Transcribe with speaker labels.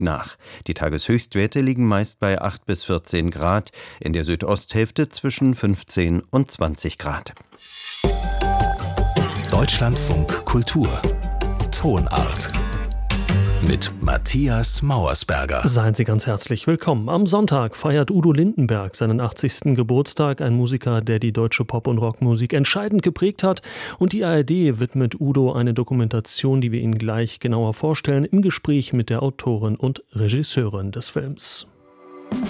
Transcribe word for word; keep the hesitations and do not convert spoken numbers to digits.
Speaker 1: nach. Die Tageshöchstwerte liegen meist bei acht bis vierzehn Grad, in der Südosthälfte zwischen fünfzehn und zwanzig Grad.
Speaker 2: Deutschlandfunk Kultur Tonart mit Matthias Mauersberger.
Speaker 3: Seien Sie ganz herzlich willkommen. Am Sonntag feiert Udo Lindenberg seinen achtzigsten Geburtstag, ein Musiker, der die deutsche Pop- und Rockmusik entscheidend geprägt hat. Und die A R D widmet Udo eine Dokumentation, die wir Ihnen gleich genauer vorstellen, im Gespräch mit der Autorin und Regisseurin des Films.